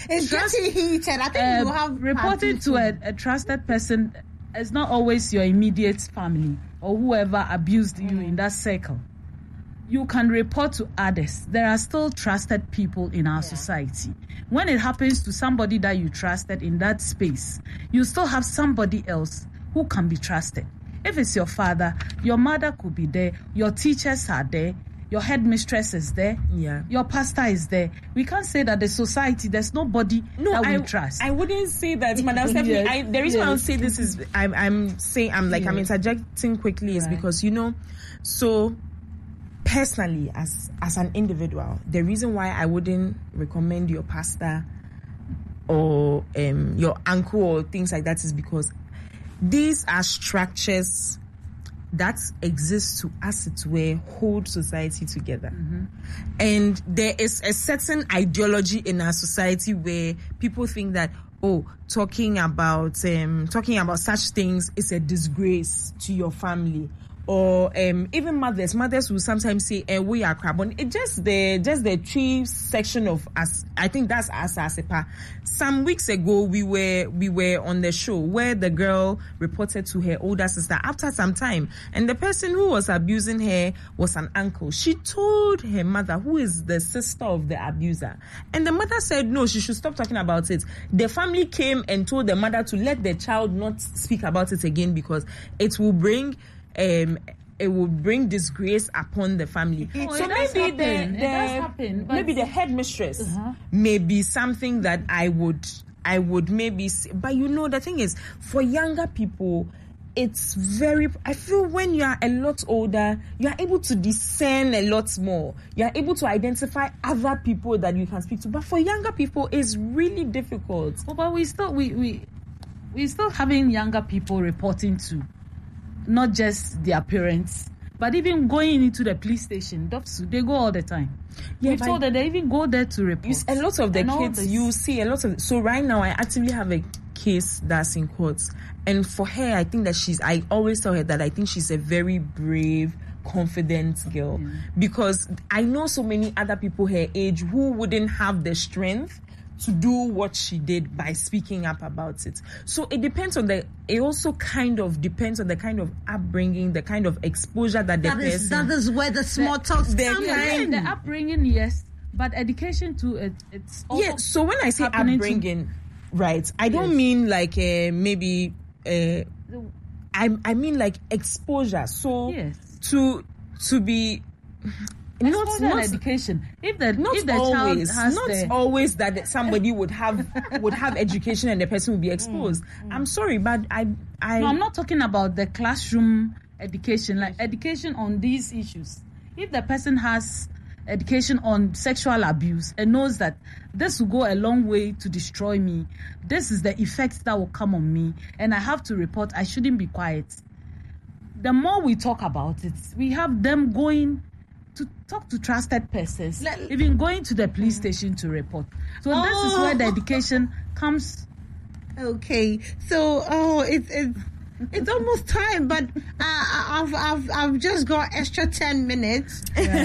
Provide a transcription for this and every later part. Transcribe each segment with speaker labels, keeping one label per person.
Speaker 1: It's getting heated. I think we'll have
Speaker 2: reporting to a trusted person. It's not always your immediate family or whoever abused you in that circle. You can report to others. There are still trusted people in our society. When it happens to somebody that you trusted in that space, you still have somebody else who can be trusted. If it's your father, your mother could be there, your teachers are there, your headmistress is there, your pastor is there. We can't say that the society, there's nobody that we trust.
Speaker 3: I wouldn't say that, Madam Stephanie. The reason I would say this is, I'm interjecting quickly is because, so personally, as an individual, the reason why I wouldn't recommend your pastor or your uncle or things like that is because these are structures that exist to, as it were, hold society together. And there is a certain ideology in our society where people think that, talking about such things is a disgrace to your family. Or even mothers will sometimes say, we are crabon. It's just the chief section of us. I think that's us as a pa. Some weeks ago, we were on the show where the girl reported to her older sister after some time, and the person who was abusing her was an uncle. She told her mother, who is the sister of the abuser, and the mother said no, she should stop talking about it. The family came and told the mother to let the child not speak about it again because it will bring disgrace upon the family. So maybe maybe the headmistress may be something that I would maybe say. But the thing is, for younger people, it's I feel when you are a lot older, you are able to discern a lot more. You are able to identify other people that you can speak to. But for younger people, it's really difficult.
Speaker 2: But we still having younger people reporting to not just their parents, but even going into the police station. They go all the time. We told that they even go there to report.
Speaker 3: A lot of the kids, you see a lot of. So right now, I actually have a case that's in courts, and for her, I think that I always tell her that I think she's a very brave, confident girl, because I know so many other people her age who wouldn't have the strength to do what she did by speaking up about it. So it also kind of depends on the kind of upbringing, the kind of exposure that the person...
Speaker 1: That is where the small talks come in.
Speaker 2: The upbringing, yes, but education too, it's also...
Speaker 3: Yeah, so when I say upbringing, right, I don't mean like maybe... I mean like exposure. So to be...
Speaker 2: Not education. If the child has
Speaker 3: always that somebody would have education and the person would be exposed. I'm sorry, but No,
Speaker 2: I'm not talking about the classroom education, like education on these issues. If the person has education on sexual abuse and knows that this will go a long way to destroy me, this is the effects that will come on me, and I have to report, I shouldn't be quiet. The more we talk about it, we have them going to talk to trusted persons, even going to the police station to report. So this is where the education comes.
Speaker 1: Okay, so it's almost time, but I've just got extra 10 minutes.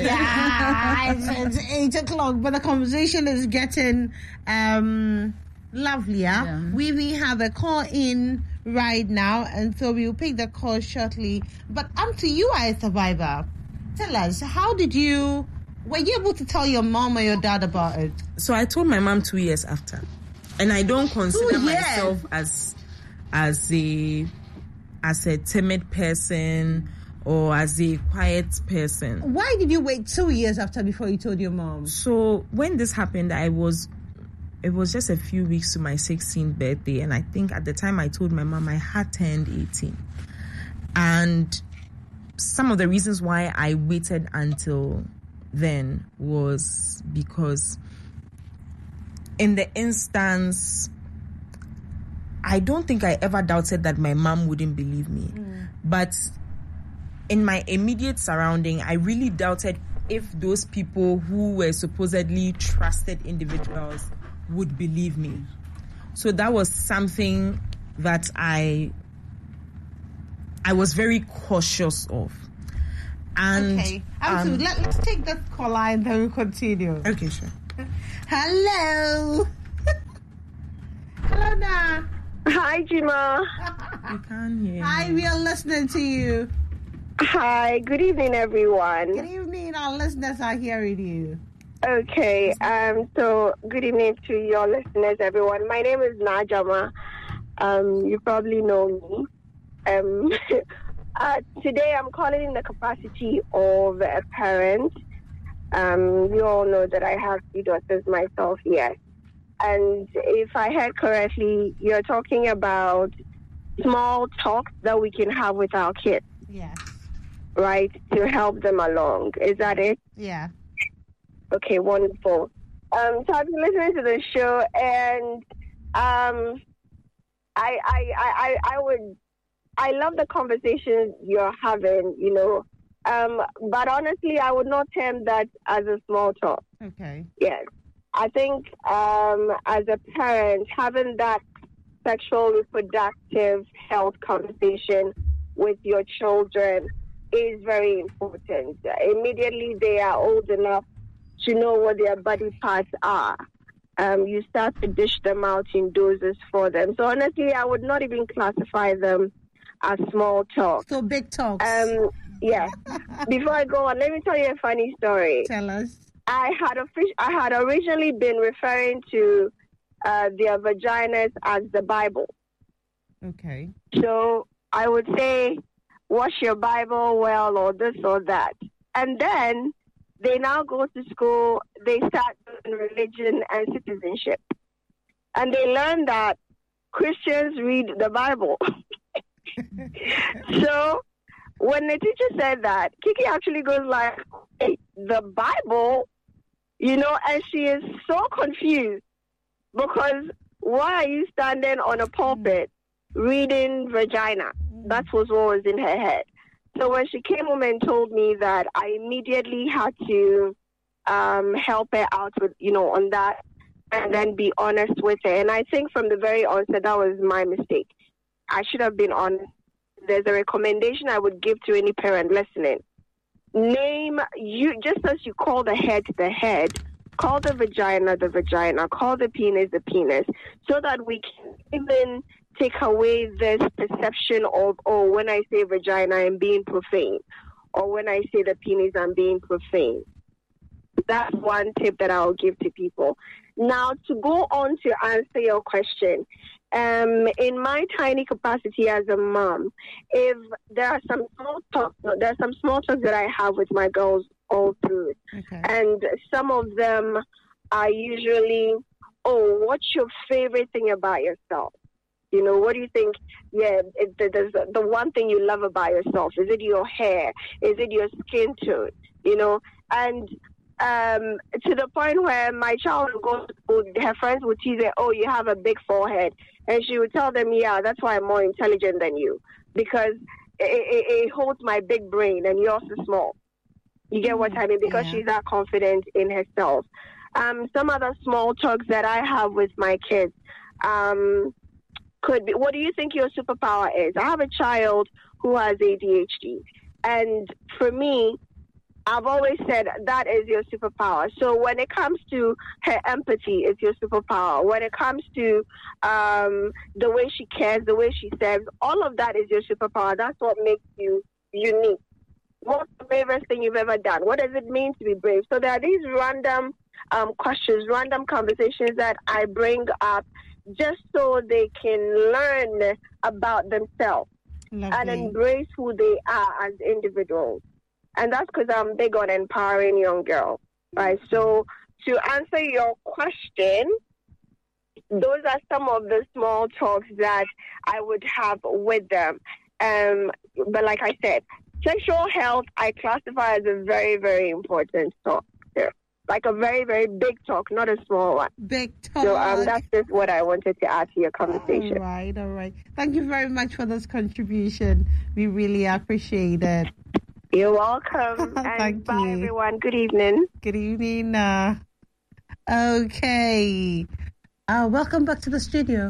Speaker 1: It's 8 o'clock, but the conversation is getting lovelier. Yeah. We have a call in right now, and so we'll pick the call shortly. But to you, as a survivor. Tell us, were you able to tell your mom or your dad about it?
Speaker 3: So I told my mom 2 years after, and I don't consider myself as a timid person or as a quiet person.
Speaker 1: Why did you wait 2 years after before you told your mom?
Speaker 3: So when this happened, it was just a few weeks to my 16th birthday, and I think at the time I told my mom I had turned 18, and some of the reasons why I waited until then was because in the instance, I don't think I ever doubted that my mom wouldn't believe me. But in my immediate surrounding, I really doubted if those people who were supposedly trusted individuals would believe me. So that was something that I was very cautious of. And
Speaker 1: okay, let's take that caller and then we'll continue.
Speaker 3: Okay, sure.
Speaker 1: Hello.
Speaker 4: Hi, Jima.
Speaker 3: You can't hear.
Speaker 1: Hi, we are listening to you.
Speaker 4: Hi, good evening, everyone.
Speaker 1: Good evening, our listeners are hearing you.
Speaker 4: Okay, so good evening to your listeners, everyone. My name is Najama. You probably know me. Today I'm calling in the capacity of a parent. You all know that I have 2 daughters myself, yes. And if I heard correctly, you're talking about small talks that we can have with our kids.
Speaker 1: Yes.
Speaker 4: Right, to help them along. Is that it?
Speaker 1: Yeah.
Speaker 4: Okay, wonderful. So I've been listening to the show, and I love the conversations you're having, you know. But honestly, I would not term that as a small talk.
Speaker 1: Okay.
Speaker 4: Yes. I think as a parent, having that sexual reproductive health conversation with your children is very important. Immediately they are old enough to know what their body parts are. You start to dish them out in doses for them. So honestly, I would not even classify them as small talk.
Speaker 1: So big talks.
Speaker 4: Yeah. Before I go on, let me tell you a funny story.
Speaker 1: Tell us.
Speaker 4: I had originally been referring to their vaginas as the Bible.
Speaker 1: Okay.
Speaker 4: So I would say, wash your Bible well, or this or that. And then they now go to school, they start doing religion and citizenship. And they learn that Christians read the Bible. So when the teacher said that, Kiki actually goes like, hey, the Bible, you know, and she is so confused because why are you standing on a pulpit reading vagina? That was what was in her head. So when she came home and told me that, I immediately had to help her out with, you know, on that, and then be honest with her. And I think from the very onset, that was my mistake. I should have been honest. There's a recommendation I would give to any parent listening. Name, you just as you call the head, call the vagina, call the penis, so that we can even take away this perception of, oh, when I say vagina, I'm being profane, or when I say the penis, I'm being profane. That's one tip that I'll give to people. Now, to go on to answer your question, in my tiny capacity as a mom, if there are some small talks that I have with my girls all through, okay. And some of them are usually, oh, what's your favorite thing about yourself? You know, what do you think? Yeah, the one thing you love about yourself. Is it your hair? Is it your skin tone? You know, and to the point where my child would go to school, her friends would tease her, oh, you have a big forehead. And she would tell them, yeah, that's why I'm more intelligent than you. Because it holds my big brain and yours is small. You get what I mean? Because she's that confident in herself. Some other small talks that I have with my kids could be, what do you think your superpower is? I have a child who has ADHD. And for me, I've always said that is your superpower. So when it comes to her empathy, it's your superpower. When it comes to the way she cares, the way she serves, all of that is your superpower. That's what makes you unique. What's the bravest thing you've ever done? What does it mean to be brave? So there are these random questions, random conversations that I bring up just so they can learn about themselves. Lovely. And embrace who they are as individuals. And that's because I'm big on empowering young girls, right? So to answer your question, those are some of the small talks that I would have with them. But like I said, sexual health, I classify as a very, very important talk. Like a very, very big talk, not a small one.
Speaker 1: Big talk.
Speaker 4: So that's just what I wanted to add to your conversation.
Speaker 1: All right. Thank you very much for this contribution. We really appreciate it.
Speaker 4: You're welcome. And bye, everyone. Good evening.
Speaker 1: Good evening. Okay. Welcome back to the studio.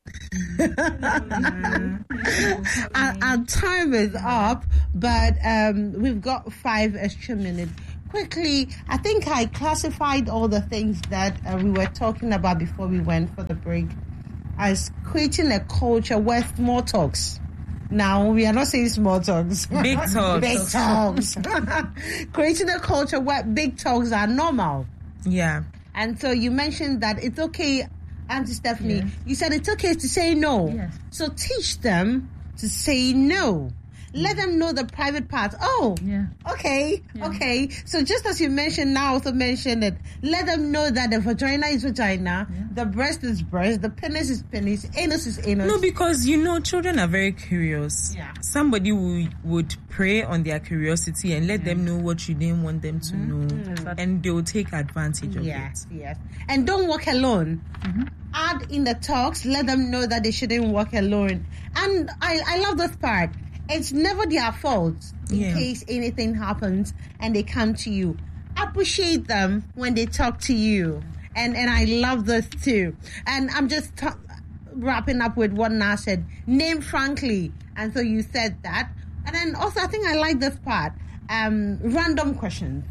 Speaker 1: Our time is up, but we've got 5 extra minutes. Quickly, I think I classified all the things that we were talking about before we went for the break. as creating a culture where small talks. Now, we are not saying small talks.
Speaker 3: Big talks.
Speaker 1: Big talks. Creating a culture where big talks are normal.
Speaker 3: Yeah.
Speaker 1: And so you mentioned that it's okay, Auntie Stephanie, you said it's okay to say no.
Speaker 2: Yes.
Speaker 1: So teach them to say no. Let them know the private part. Oh, okay. So just as you mentioned, now also mention it. Let them know that the vagina is vagina, the breast is breast, the penis is penis, anus is anus.
Speaker 3: No, because children are very curious.
Speaker 1: Yeah.
Speaker 3: Somebody would prey on their curiosity and let them know what you didn't want them to know, and they will take advantage of it.
Speaker 1: Yes. And don't walk alone. Add in the talks. Let them know that they shouldn't walk alone. And I love this part. It's never their fault in case anything happens and they come to you. Appreciate them when they talk to you. And I love this too. And I'm just wrapping up with what Na said. Name frankly. And so you said that. And then also I think I like this part. Random questions.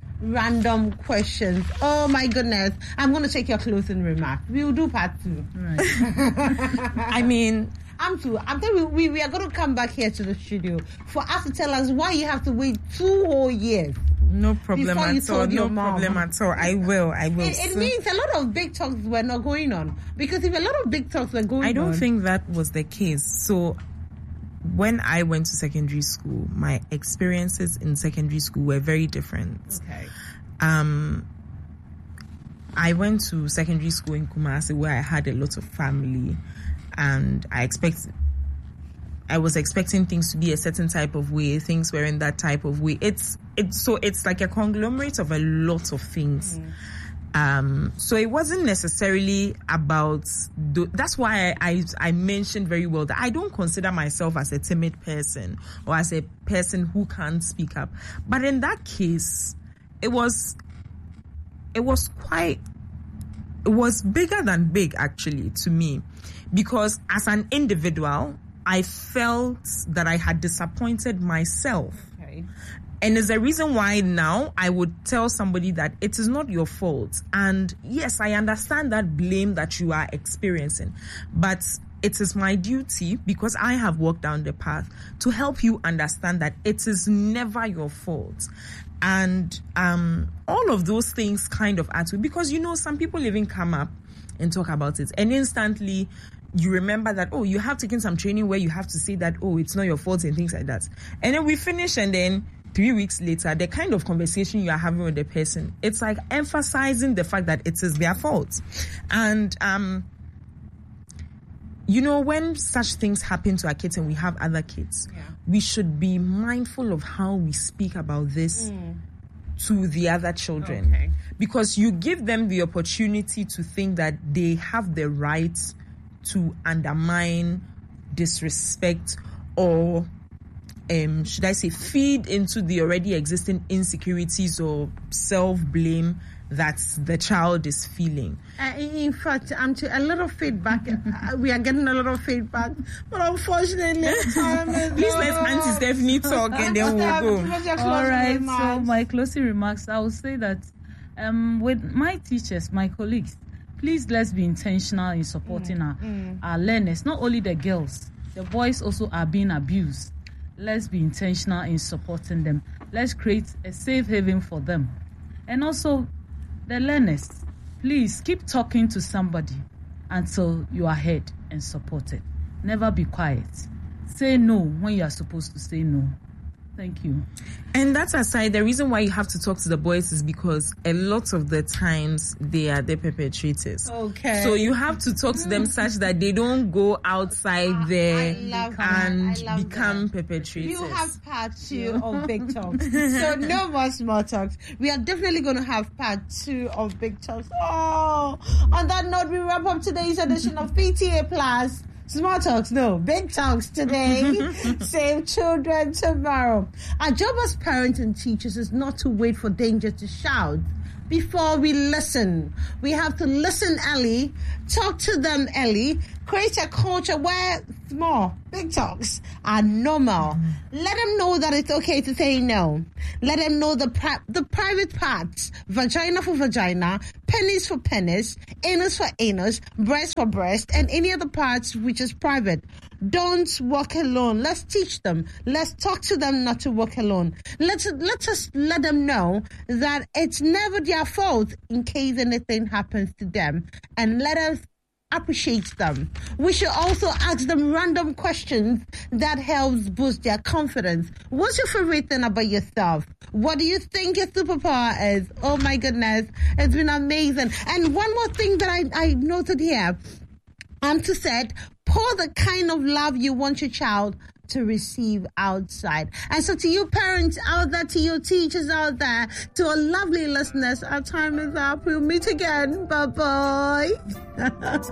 Speaker 1: Oh my goodness. I'm going to take your closing remarks. We'll do part 2.
Speaker 2: Right.
Speaker 3: I mean...
Speaker 1: I'm telling you, we are going to come back here to the studio for us to tell us why you have to wait 2 whole years.
Speaker 3: No problem at all. No problem at all. I will.
Speaker 1: It means a lot of big talks were not going on. Because if a lot of big talks were going on...
Speaker 3: I don't think that was the case. So when I went to secondary school, my experiences in secondary school were very different.
Speaker 1: Okay.
Speaker 3: I went to secondary school in Kumasi where I had a lot of family. And I was expecting things to be a certain type of way. Things were in that type of way. It's like a conglomerate of a lot of things. So it wasn't necessarily about. That's why I mentioned very well that I don't consider myself as a timid person or as a person who can't speak up. But in that case, it was bigger than big actually to me. Because as an individual, I felt that I had disappointed myself.
Speaker 1: Okay.
Speaker 3: And it's a reason why now I would tell somebody that it is not your fault. And yes, I understand that blame that you are experiencing. But it is my duty, because I have walked down the path, to help you understand that it is never your fault. And all of those things kind of add to it. Because, some people even come up and talk about it. And instantly... you remember that, you have taken some training where you have to say that, it's not your fault and things like that. And then we finish, and then 3 weeks later, the kind of conversation you are having with the person, it's like emphasizing the fact that it is their fault. And, when such things happen to our kids and we have other kids, we should be mindful of how we speak about this to the other children.
Speaker 1: Okay.
Speaker 3: Because you give them the opportunity to think that they have the right to undermine, disrespect, or should I say feed into the already existing insecurities or self-blame that the child is feeling.
Speaker 1: In fact, a lot of feedback. We are getting a lot of feedback, but unfortunately, time is
Speaker 3: please let Auntie Stephanie talk and then we'll go.
Speaker 2: All right. So my closing remarks, I will say that with my teachers, my colleagues, please let's be intentional in supporting our learners. Not only the girls, the boys also are being abused. Let's be intentional in supporting them. Let's create a safe haven for them. And also, the learners, please keep talking to somebody until you are heard and supported. Never be quiet. Say no when you are supposed to say no. Thank you.
Speaker 3: And that aside, the reason why you have to talk to the boys is because a lot of the times they are the perpetrators.
Speaker 1: Okay.
Speaker 3: So you have to talk to them such that they don't go outside there and become perpetrators.
Speaker 1: You have part 2 of Big Talks. So no more small talks. We are definitely going to have part 2 of Big Talks. Oh, on that note, we wrap up today's edition of PTA Plus. Small talks, no. Big talks today. Save children tomorrow. Our job as parents and teachers is not to wait for danger to shout before we listen. We have to listen early, talk to them early, Create a culture where small, big talks are normal. Let them know that it's okay to say no. Let them know the private parts, vagina for vagina, penis for penis, anus for anus, breast for breast, and any other parts which is private. Don't walk alone. Let's teach them. Let's talk to them not to walk alone. Let's just let them know that it's never their fault in case anything happens to them. And let us appreciate them. We should also ask them random questions that helps boost their confidence. What's your favorite thing about yourself? What do you think your superpower is? Oh my goodness, it's been amazing. And one more thing that I noted here. To said, pour the kind of love you want your child to receive outside. And so to you parents out there, to you teachers out there, to our lovely listeners, our time is up. We'll meet again. Bye-bye.